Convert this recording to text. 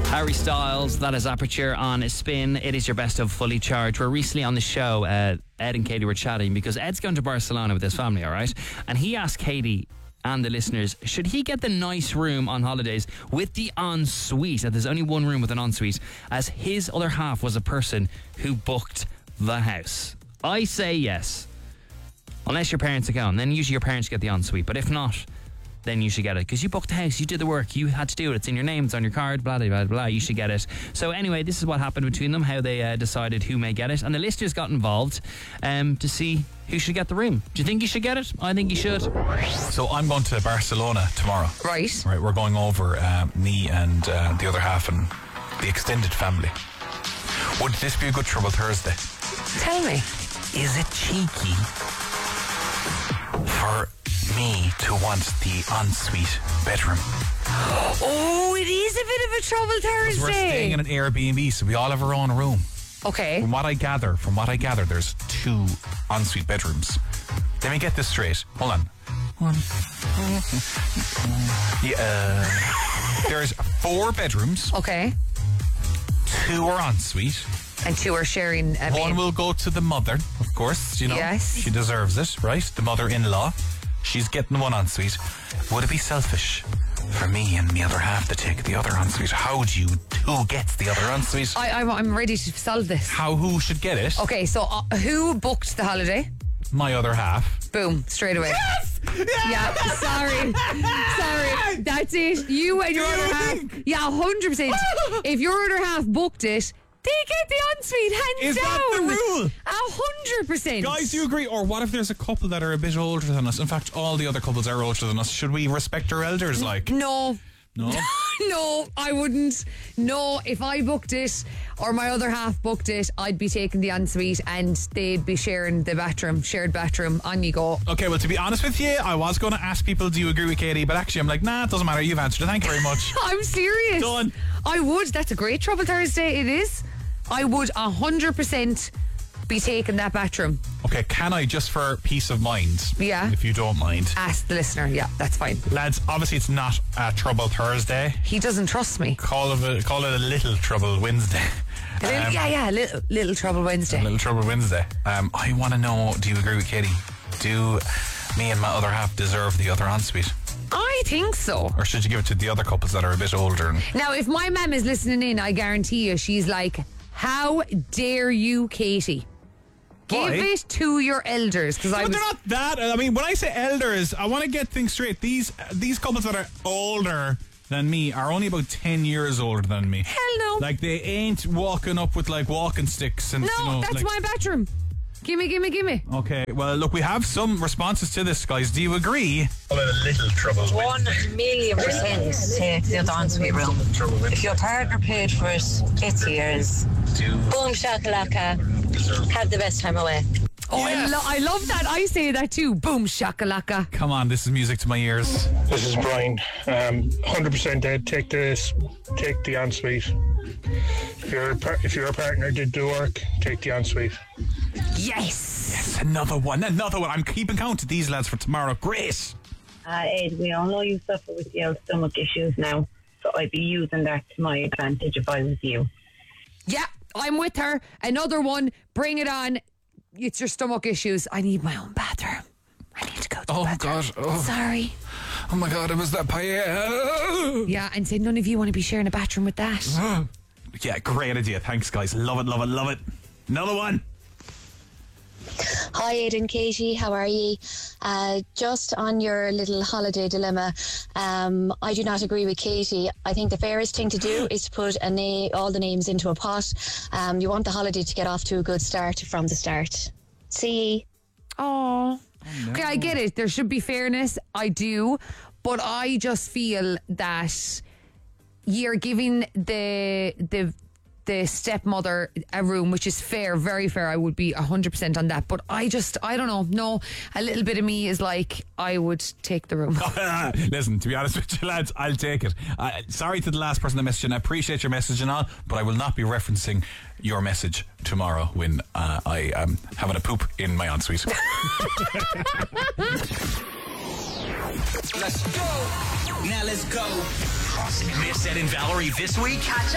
Harry Styles, that is Aperture on a Spin. It is your best of Fully Charged. We're recently on the show, Ed and Katie were chatting because Ed's going to Barcelona with his family, all right? And he asked Katie and the listeners, should he get the nice room on holidays with the ensuite? And there's only one room with an ensuite, as his other half was a person who booked the house. I say yes. Unless your parents are going, then usually your parents get the ensuite. But if not, then you should get it, because you booked the house, you did the work, you had to do it, it's in your name, it's on your card, blah blah blah blah, you should get it. So anyway, this is what happened between them, how they decided who may get it, and the listeners got involved to see who should get the room. Do you think you should get it? I think you should. So I'm going to Barcelona tomorrow. Right, we're going over, me and the other half and the extended family. Would this be a good Trouble Thursday? tell me. Is it cheeky for me to want the ensuite bedroom? Oh, it is a bit of a Trouble Thursday. We're staying in an Airbnb, so we all have our own room. Okay. From what I gather, there's 2 ensuite bedrooms. Let me get this straight. Hold on. There's 4 bedrooms. Okay. 2 are ensuite. And 2 are sharing a One bed. will go to the mother, of course. You know, Yes. she deserves it, right? The mother-in-law. She's getting one ensuite. Would it be selfish for me and the other half to take the other ensuite? Who gets the other ensuite? I'm ready to solve this. Who should get it? Okay, so who booked the holiday? My other half. Boom, straight away. Yes! Yeah, sorry. That's it. You and your other half. Yeah, 100%. If your other half booked it, they get the ensuite, hands Is down. that the rule? 100%. Guys, do you agree? Or what if there's a couple that are a bit older than us? In fact, all the other couples are older than us. Should we respect our elders, like? No. No? No, I wouldn't. No, if I booked it or my other half booked it, I'd be taking the ensuite and they'd be sharing the bathroom, shared bathroom. On you go. Okay, well, to be honest with you, I was going to ask people, do you agree with Katie? But actually, I'm like, nah, it doesn't matter. You've answered it. Thank you very much. I'm serious. Done. I would. That's a great Trouble Thursday. It is. I would 100% be taking that bathroom. Okay, can I, just for peace of mind, Yeah. if you don't mind, Ask the listener. Yeah, that's fine. lads, obviously it's not a Trouble Thursday. He doesn't trust me. Call it a little Trouble Wednesday. Little Trouble Wednesday. A little Trouble Wednesday. I want to know, do you agree with Katie? Do me and my other half deserve the other ensuite? I think so. Or should you give it to the other couples that are a bit older? Now, if my mum is listening in, I guarantee you she's like, how dare you, Katie? Why? Give it to your elders. Because But they're not that. I mean, when I say elders, I want to get things straight. These couples that are older than me are only about 10 years older than me. Hell no. Like, they ain't walking up with, like, walking sticks and, No, you know, that's like, my bathroom. Gimme. Okay, well, look, we have some responses to this, guys. Do you agree? A little trouble. 1,000,000% take the other ensuite room. If your partner paid for it, it's yours. Boom shakalaka. Have the best time away. Oh, Yes. I love that. I say that too. Boom shakalaka. Come on, this is music to my ears. This is Brian. 100% Ed, take the ensuite. If your partner did the work, take the ensuite. Yes. Another one. I'm keeping count of these lads for tomorrow. Great. Ed, we all know you suffer with the old stomach issues now, so I'd be using that to my advantage if I was you. Yeah, I'm with her. Another one. Bring it on. It's your stomach issues. I need my own bathroom. I need to go to the bathroom. God. Oh. Sorry. Oh my God, it was that paella. Yeah, and say none of you want to be sharing a bathroom with that. Yeah, great idea. Thanks, guys. Love it. Another one. Hi, Ed and Katie, how are you? Just on your little holiday dilemma, I do not agree with Katie. I think the fairest thing to do is to put all the names into a pot. You want the holiday to get off to a good start from the start. See? Oh. Okay, I get it. There should be fairness. I do. But I just feel that you're giving the stepmother a room, which is fair, very fair. I would be 100% on that. But I don't know. No, a little bit of me is like, I would take the room. Listen, to be honest with you lads, I'll take it. Sorry to the last person that messaged in. I appreciate your message and all, but I will not be referencing your message tomorrow when I am having a poop in my ensuite. Let's go. Now let's go. Miss Ed and Valerie this week? Catch